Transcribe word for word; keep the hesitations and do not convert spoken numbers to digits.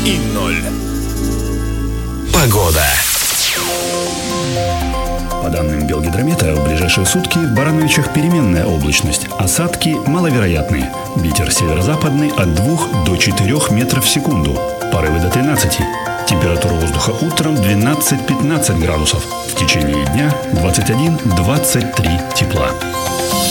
и ноль. Погода. По данным Белгидромета, в ближайшие сутки в Барановичах переменная облачность. Осадки маловероятные. Ветер северо-западный от двух до четырёх метров в секунду. Порывы до тринадцати. Температура воздуха утром двенадцать-пятнадцать градусов. В течение дня двадцать один - двадцать три тепла.